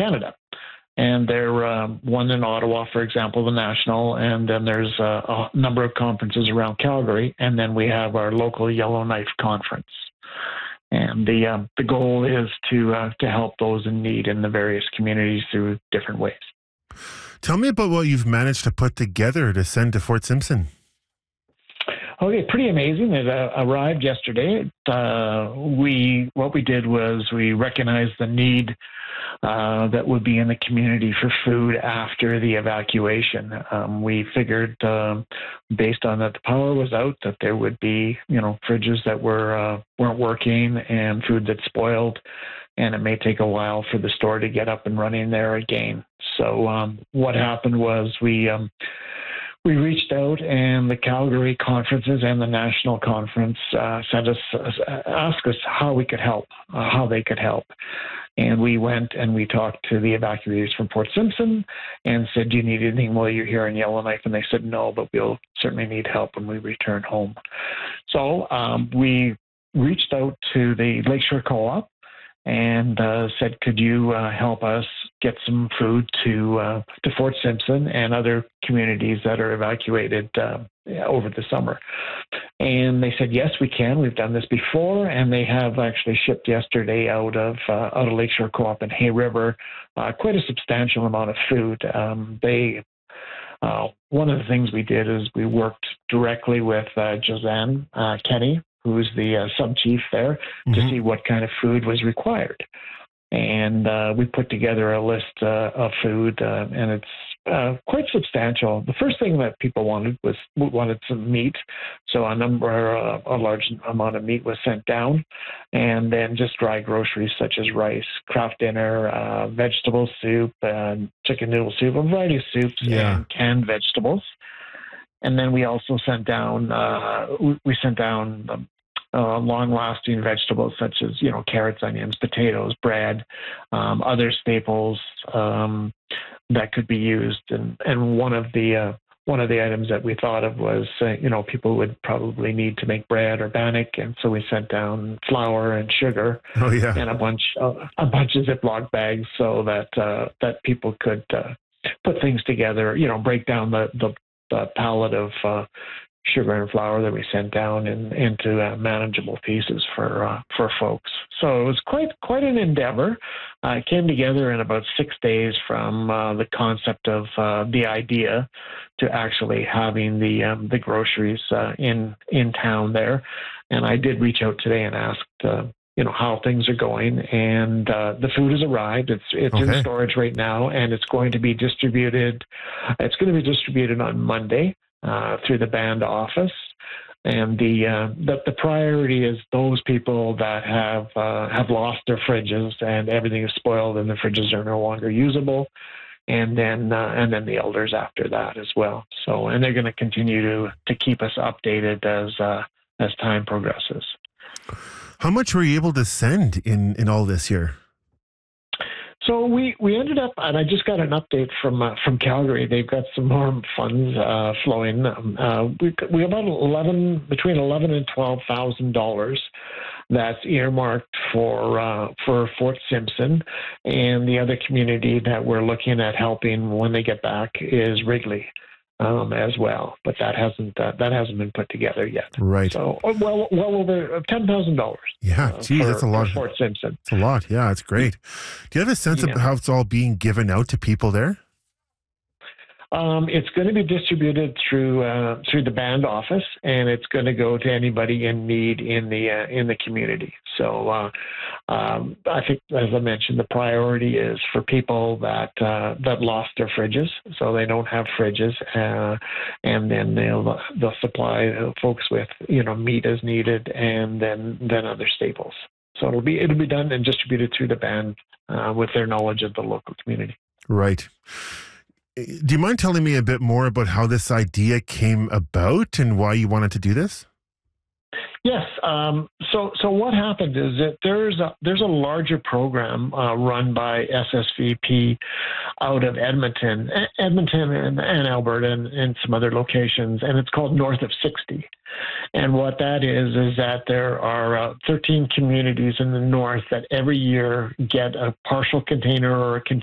Canada. And they're one in Ottawa, for example, the national, and then there's a number of conferences around Calgary, and then we have our local Yellowknife conference. And the goal is to help those in need in the various communities through different ways. Tell me about what you've managed to put together to send to Fort Simpson. Okay, pretty amazing. It arrived yesterday. What we did was we recognized the need that would be in the community for food after the evacuation. We figured, based on that the power was out, that there would be, fridges that weren't working and food that spoiled, and it may take a while for the store to get up and running there again. So what happened was we reached out, and the Calgary conferences and the national conference asked us how we could help, how they could help. And we went and we talked to the evacuees from Fort Simpson and said, do you need anything while you're here in Yellowknife? And they said, no, but we'll certainly need help when we return home. So we reached out to the Lakeshore Co-op and said, could you help us get some food to Fort Simpson and other communities that are evacuated over the summer? And they said, yes, we can. We've done this before, and they have actually shipped yesterday out of Lakeshore Co-op in Hay River quite a substantial amount of food. One of the things we did is we worked directly with Joanne Kenny, who's the sub-chief there, to see what kind of food was required. And we put together a list of food, and it's quite substantial. The first thing that people wanted some meat, so a large amount of meat was sent down, and then just dry groceries such as rice, Kraft Dinner, vegetable soup, chicken noodle soup, a variety of soups, and canned vegetables. And then we also sent down long-lasting vegetables such as carrots, onions, potatoes, bread, other staples that could be used. And one of the items that we thought of was people would probably need to make bread or bannock, and so we sent down flour and sugar and a bunch of Ziploc bags so that people could put things together. Break down the pallet of sugar and flour that we sent down into manageable pieces for folks. So it was quite an endeavor. It came together in about 6 days from the concept of the idea to actually having the groceries in town there. And I did reach out today and asked how things are going, and the food has arrived. It's in storage right now, and it's going to be distributed. It's going to be distributed on Monday through the band office, and the priority is those people that have lost their fridges and everything is spoiled and the fridges are no longer usable, and then the elders after that as well. So, and they're going to continue to keep us updated as time progresses. How much were you able to send in all this year? So we ended up, and I just got an update from Calgary. They've got some more funds flowing. We about between $11,000 and $12,000 that's earmarked for Fort Simpson, and the other community that we're looking at helping when they get back is Wrigley. As well, but that hasn't been put together yet. Right. So well over $10,000. Yeah, that's a lot. For Fort Simpson. It's a lot. Yeah, it's great. Do you have a sense of how it's all being given out to people there? It's going to be distributed through the band office, and it's going to go to anybody in need in the community. So I think, as I mentioned, the priority is for people that lost their fridges, so they don't have fridges, and then they'll supply folks with meat as needed, and then other staples. So it'll be done and distributed through the band with their knowledge of the local community. Right. Do you mind telling me a bit more about how this idea came about and why you wanted to do this? Yes. So what happened is that there's a larger program run by SSVP out of Edmonton and Alberta and some other locations, and it's called North of 60. And what that is that there are 13 communities in the north that every year get a partial container or a container